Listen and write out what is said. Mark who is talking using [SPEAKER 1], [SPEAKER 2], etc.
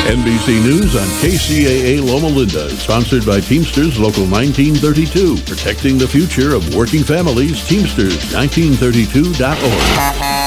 [SPEAKER 1] NBC News on KCAA Loma Linda is sponsored by Teamsters Local 1932. Protecting the future of working families, Teamsters1932.org.